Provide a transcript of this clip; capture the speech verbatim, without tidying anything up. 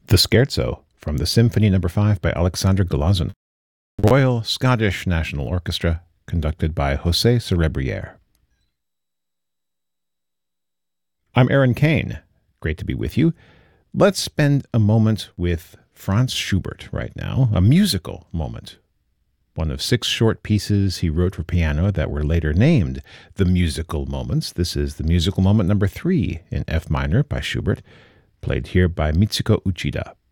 The Scherzo from the Symphony Number five by Alexander Golazin, Royal Scottish National Orchestra, conducted by José Cerebriere. I'm Aaron Kane. Great to be with you. Let's spend a moment with Franz Schubert right now, a musical moment. One of six short pieces he wrote for piano that were later named the Musical Moments. This is the Musical Moment number three in F minor by Schubert, played here by Mitsuko Uchida.